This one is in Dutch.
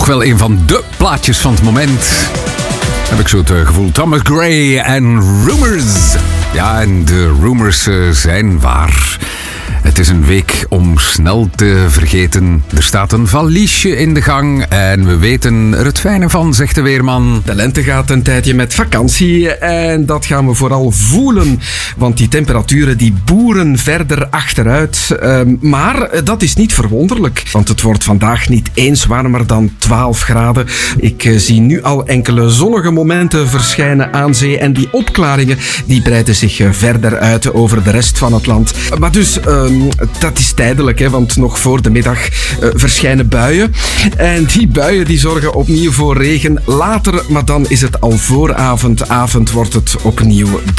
toch wel een van de plaatjes van het moment. Heb ik zo het gevoel. Thomas Gray en Rumors. Ja, en de rumors zijn waar. Het is een week om snel te vergeten. Er staat een valiesje in de gang en we weten er het fijne van, zegt de weerman. De lente gaat een tijdje met vakantie en dat gaan we vooral voelen. Want die temperaturen die boeren verder achteruit. Maar dat is niet verwonderlijk, want het wordt vandaag niet eens warmer dan 12 graden. Ik zie nu al enkele zonnige momenten verschijnen aan zee en die opklaringen die breiden zich verder uit over de rest van het land. Maar dus... dat is tijdelijk, hè, want nog voor de middag verschijnen buien. En die buien die zorgen opnieuw voor regen later, maar dan is het al vooravond. Avond wordt het opnieuw